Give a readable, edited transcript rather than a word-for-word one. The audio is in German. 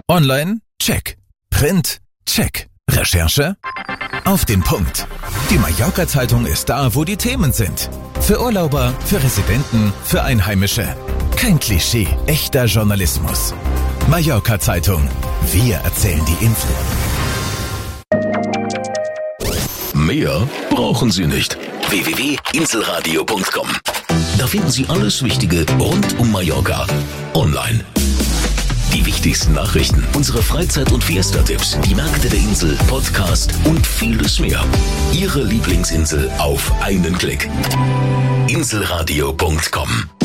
Online? Check. Print? Check. Recherche? Auf den Punkt. Die Mallorca-Zeitung ist da, wo die Themen sind. Für Urlauber, für Residenten, für Einheimische. Kein Klischee, echter Journalismus. Mallorca-Zeitung. Wir erzählen die Insel. Mehr brauchen Sie nicht. www.inselradio.com. Da finden Sie alles Wichtige rund um Mallorca. Online. Die wichtigsten Nachrichten, unsere Freizeit- und Fiesta-Tipps, die Märkte der Insel, Podcast und vieles mehr. Ihre Lieblingsinsel auf einen Klick. Inselradio.com